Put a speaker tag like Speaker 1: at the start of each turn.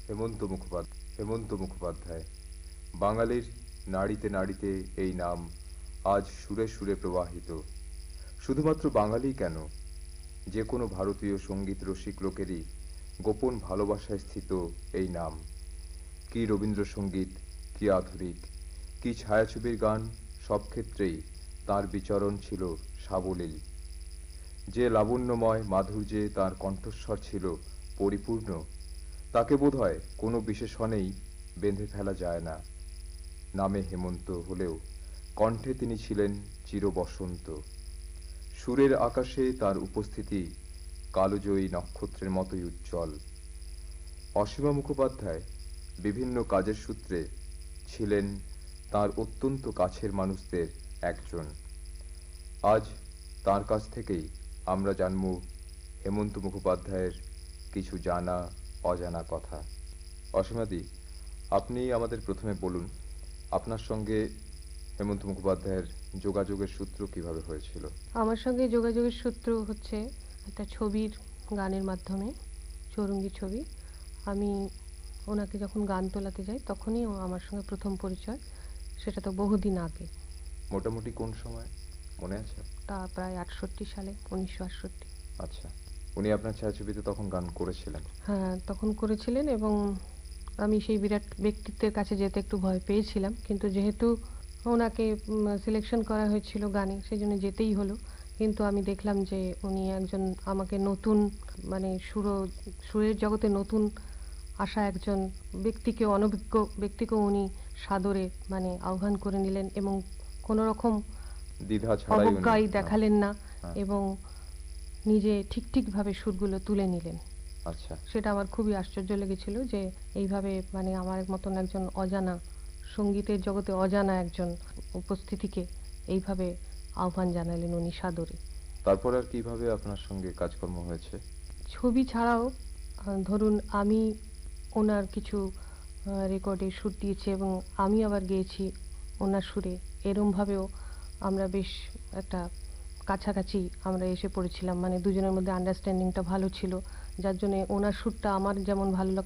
Speaker 1: হেমন্ত মুখোপাধ্যায়। বাঙালির নাড়িতে নাড়িতে এই নাম আজ সুরে সুরে প্রবাহিত। শুধুমাত্র বাঙালি কেন, যে কোনো ভারতীয় সঙ্গীত রসিক লোকেরই গোপন ভালোবাসায় স্থিত এই নাম। কি রবীন্দ্রসঙ্গীত, কি আধুনিক, কি ছায়াছবির গান, সব ক্ষেত্রেই তাঁর বিচরণ ছিল সাবলীল। যে লাবণ্যময় মাধুর্যে তাঁর কণ্ঠস্বর ছিল পরিপূর্ণ, তাকে বোধহয় কোনো বিশেষণেই বেঁধে ফেলা যায় না। নামে হেমন্ত হলেও কণ্ঠে তিনি ছিলেন চিরবসন্ত। সুরের আকাশে তার উপস্থিতি কালজয়ী নক্ষত্রের মতোই উজ্জ্বল। অসীমা মুখোপাধ্যায় বিভিন্ন কাজের সূত্রে ছিলেন তার অত্যন্ত কাছের মানুষদের একজন। আজ তার কাছ থেকেই আমরা জানব হেমন্ত মুখোপাধ্যায়ের কিছু জানা অজানা কথা। অসীমাদি, আপনি আমাদের প্রথমে বলুন, আপনার সঙ্গে হেমন্ত মুখোপাধ্যায়ের যোগাযোগের সূত্র কিভাবে হয়েছিল?
Speaker 2: আমার সঙ্গে যোগাযোগের সূত্র হচ্ছে একটা ছবির গানের মাধ্যমে, চৌরঙ্গি ছবি। আমি ওনাকে যখন গান তোলাতে যাই তখনই আমার সঙ্গে প্রথম পরিচয়। সেটা তো বহুদিন আগে।
Speaker 1: মোটামুটি কোন সময় মনে আছে?
Speaker 2: তা প্রায় 68 সালে, 1968।
Speaker 1: আচ্ছা, উনি আপনার ছায়াছবিতে তখন গান করেছিলেন?
Speaker 2: হ্যাঁ, তখন করেছিলেন এবং আমি সেই বিরাট ব্যক্তিত্বের কাছে যেতে একটু ভয় পেয়েছিলাম, কিন্তু যেহেতু ওনাকে সিলেকশন করা হয়েছিল গানে, সেই জন্য যেতেই হলো। কিন্তু আমি দেখলাম যে উনি একজন আমাকে নতুন, মানে সুরের জগতে নতুন আসা একজন ব্যক্তিকে, অনভিজ্ঞ ব্যক্তিকেও উনি সাদরে মানে আহ্বান করে নিলেন এবং কোনো রকম
Speaker 1: দ্বিধা ছাড়াই
Speaker 2: অবজ্ঞাই দেখালেন না
Speaker 1: হ্যাঁ।
Speaker 2: এবং নিজে ঠিকভাবে সুরগুলো তুলে নিলেন।
Speaker 1: আচ্ছা,
Speaker 2: সেটা আমার খুবই আশ্চর্য লেগেছিল যে এইভাবে মানে আমার মতন একজন অজানা, সঙ্গীতের জগতে অজানা একজন উপস্থিতিকে এইভাবে আহ্বান জানালেন উনি সাদরে।
Speaker 1: তারপর আর কিভাবে আপনার সঙ্গে কাজকর্ম হয়েছে?
Speaker 2: ছবি ছাড়াও ধরুন আমি ওনার কিছু রেকর্ডে সুর দিয়েছি এবং আমি আবার গেয়েছি ওনার সুরে। এরমভাবেও আমরা বেশ একটা কাছাকাছি আমরা এসে পড়েছিলাম, মানে দুজনের মধ্যে আন্ডারস্ট্যান্ডিংটা ভালো ছিল, যার জন্যে ওনার সুরটা আমার যেমন ভালো লাগতো